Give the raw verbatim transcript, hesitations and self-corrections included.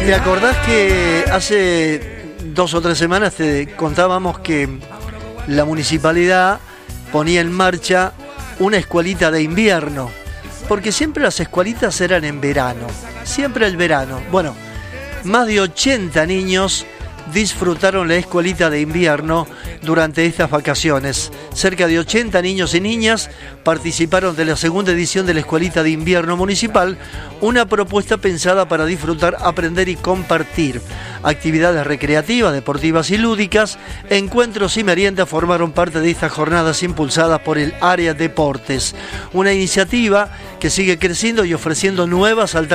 ¿Te acordás que hace dos o tres semanas te contábamos que la municipalidad ponía en marcha una escuelita de invierno? Porque siempre las escuelitas eran en verano, siempre el verano. Bueno, más de ochenta niños disfrutaron la escuelita de invierno durante estas vacaciones. Cerca de ochenta niños y niñas participaron de la segunda edición de la escuelita de invierno municipal, una propuesta pensada para disfrutar, aprender y compartir. Actividades recreativas, deportivas y lúdicas, encuentros y meriendas formaron parte de estas jornadas impulsadas por el área deportes. Una iniciativa que sigue creciendo y ofreciendo nuevas alternativas